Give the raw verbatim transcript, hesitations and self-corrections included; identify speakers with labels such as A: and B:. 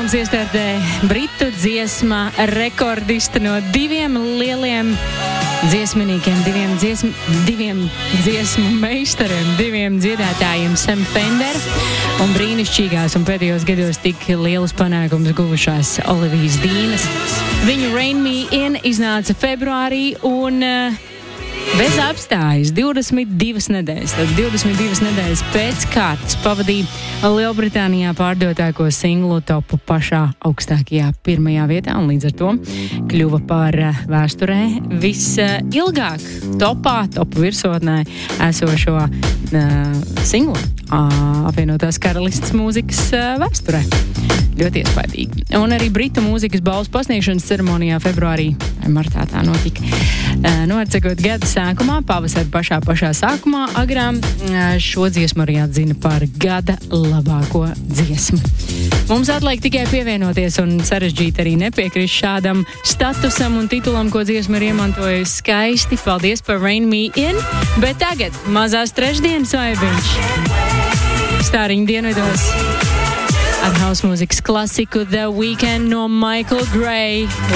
A: mums iestādē britu dziesma rekordista no diviem lieliem dziesminīkiem, diviem, dziesm, diviem dziesmu meistariem, diviem dziedātājiem Sam Fender un brīnišķīgās un pēdējos gados tik lielus panākumus guvušās Olivijas Dīnas. Viņu Rain Me In iznāca februārī un uh, bez apstājas divdesmit divas nedēļas. Tad divdesmit divas nedēļas pēc kārtas pavadīja Lielbritānijā pārdotāko singlu topu pašā augstākajā pirmajā vietā un līdz ar to kļuva par vēsturē visilgāk topā, topu virsotnē esošo uh, singlu uh, apvienotās karalistes mūzikas uh, vēsturē. Ļoti iespaidīgi. Un arī Britu mūzikas balvas pasniegšanas ceremonijā februārī vai martā tā notika. Uh, nu, atsakot gada sākumā, pavasara pašā pašā sākumā, agrām uh, šo dziesmu arī atzina par gada labāko dziesmu. Mums atliek tikai pievienoties un sarežģīt arī nepiekrist šādam statusam un titulam, ko dziesma ir iemantojusi skaisti. Paldies par Rain Me In, bet tagad mazās trešdienas vaibiņš. Stāriņu dienvidos ar house mūzikas klasiku The Weeknd no Michael Gray.